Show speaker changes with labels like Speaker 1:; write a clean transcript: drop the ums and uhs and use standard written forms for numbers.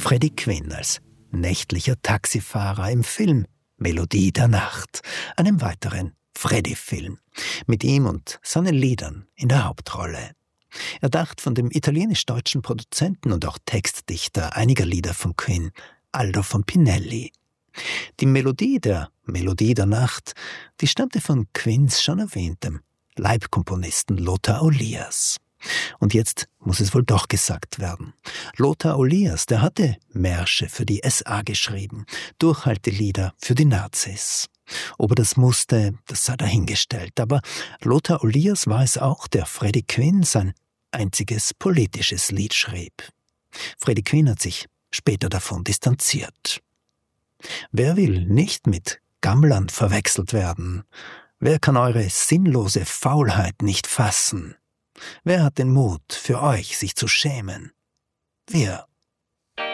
Speaker 1: Freddie Quinn als nächtlicher Taxifahrer im Film Melodie der Nacht, einem weiteren Freddie-Film, mit ihm und seinen Liedern in der Hauptrolle. Erdacht von dem italienisch-deutschen Produzenten und auch Textdichter einiger Lieder von Quinn, Aldo von Pinelli. Die Melodie der Nacht, die stammte von Quinns schon erwähntem Leibkomponisten Lothar Olias. Und jetzt muss es wohl doch gesagt werden. Lothar Olias, der hatte Märsche für die SA geschrieben, Durchhaltelieder für die Nazis. Ob er das musste, das sei dahingestellt. Aber Lothar Olias war es auch, der Freddie Quinn sein einziges politisches Lied schrieb. Freddie Quinn hat sich später davon distanziert. Wer will nicht mit Gammlern verwechselt werden? Wer kann eure sinnlose Faulheit nicht fassen? Wer hat den Mut, für euch sich zu schämen? Wir.